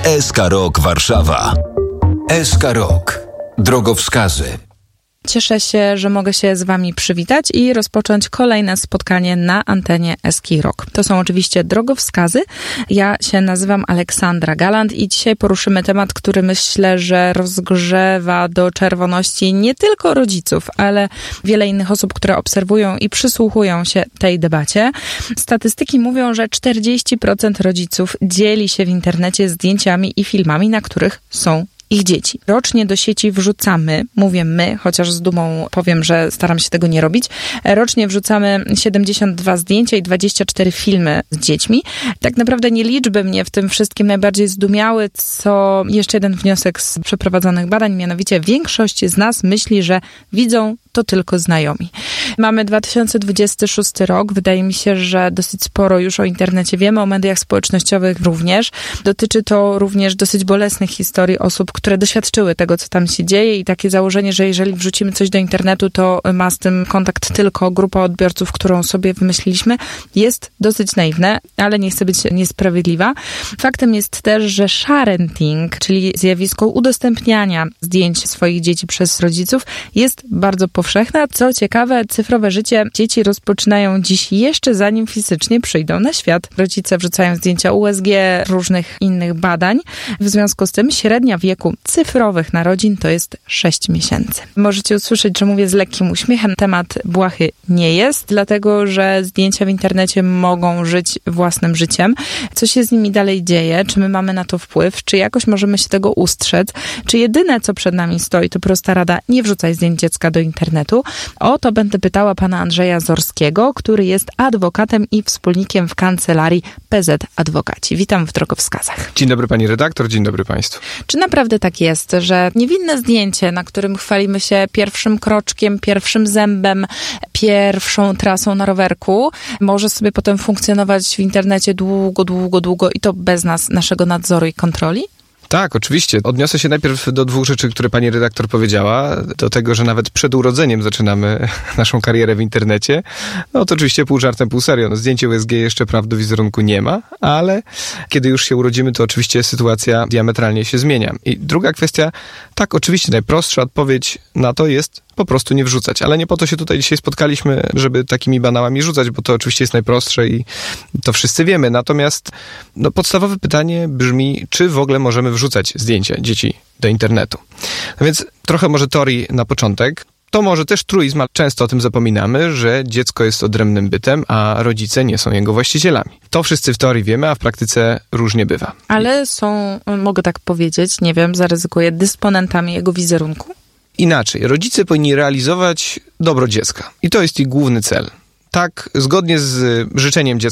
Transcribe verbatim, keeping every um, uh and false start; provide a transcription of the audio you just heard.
S K Rok Warszawa. S K Rok. Drogowskazy. Cieszę się, że mogę się z wami przywitać i rozpocząć kolejne spotkanie na antenie S K Rok. To są oczywiście drogowskazy. Ja się nazywam Aleksandra Galant i dzisiaj poruszymy temat, który myślę, że rozgrzewa do czerwoności nie tylko rodziców, ale wiele innych osób, które obserwują i przysłuchują się tej debacie. Statystyki mówią, że czterdzieści procent rodziców dzieli się w internecie zdjęciami i filmami, na których są ich dzieci. Rocznie do sieci wrzucamy, mówię my, chociaż z dumą powiem, że staram się tego nie robić, rocznie wrzucamy siedemdziesiąt dwa zdjęcia i dwadzieścia cztery filmy z dziećmi. Tak naprawdę nie liczby mnie w tym wszystkim najbardziej zdumiały, co jeszcze jeden wniosek z przeprowadzonych badań, mianowicie większość z nas myśli, że widzą to tylko znajomi. Mamy dwa tysiące dwudziesty szósty rok. Wydaje mi się, że dosyć sporo już o internecie wiemy, o mediach społecznościowych również. Dotyczy to również dosyć bolesnych historii osób, które doświadczyły tego, co tam się dzieje i takie założenie, że jeżeli wrzucimy coś do internetu, to ma z tym kontakt tylko grupa odbiorców, którą sobie wymyśliliśmy, jest dosyć naiwne, ale nie chcę być niesprawiedliwa. Faktem jest też, że sharenting, czyli zjawisko udostępniania zdjęć swoich dzieci przez rodziców, jest bardzo powszechne. Co ciekawe, cyfrowe życie dzieci rozpoczynają dziś jeszcze zanim fizycznie przyjdą na świat. Rodzice wrzucają zdjęcia U S G, różnych innych badań. W związku z tym średnia wieku cyfrowych narodzin to jest sześć miesięcy. Możecie usłyszeć, że mówię z lekkim uśmiechem. Temat błahy nie jest, dlatego że zdjęcia w internecie mogą żyć własnym życiem. Co się z nimi dalej dzieje? Czy my mamy na to wpływ? Czy jakoś możemy się tego ustrzec? Czy jedyne, co przed nami stoi, to prosta rada: nie wrzucaj zdjęć dziecka do internetu? O to będę pytała pana Andrzeja Zorskiego, który jest adwokatem i wspólnikiem w kancelarii P Z Adwokaci. Witam w drogowskazach. Dzień dobry pani redaktor, dzień dobry państwu. Czy naprawdę tak jest, że niewinne zdjęcie, na którym chwalimy się pierwszym kroczkiem, pierwszym zębem, pierwszą trasą na rowerku, może sobie potem funkcjonować w internecie długo, długo, długo i to bez nas, naszego nadzoru i kontroli? Tak, oczywiście. Odniosę się najpierw do dwóch rzeczy, które pani redaktor powiedziała. Do tego, że nawet przed urodzeniem zaczynamy naszą karierę w internecie. No to oczywiście pół żartem, pół serio. No, zdjęcie U S G jeszcze prawdy wizerunku nie ma, ale kiedy już się urodzimy, to oczywiście sytuacja diametralnie się zmienia. I druga kwestia, tak, oczywiście najprostsza odpowiedź na to jest po prostu nie wrzucać. Ale nie po to się tutaj dzisiaj spotkaliśmy, żeby takimi banałami rzucać, bo to oczywiście jest najprostsze i to wszyscy wiemy. Natomiast no, podstawowe pytanie brzmi, czy w ogóle możemy wrzucać zdjęcia dzieci do internetu. No więc trochę może teorii na początek. To może też truizm, ale często o tym zapominamy, że dziecko jest odrębnym bytem, a rodzice nie są jego właścicielami. To wszyscy w teorii wiemy, a w praktyce różnie bywa. Ale są, mogę tak powiedzieć, nie wiem, zaryzykuję, dysponentami jego wizerunku? Inaczej, rodzice powinni realizować dobro dziecka. I to jest ich główny cel. Tak, zgodnie z życzeniem dziecka,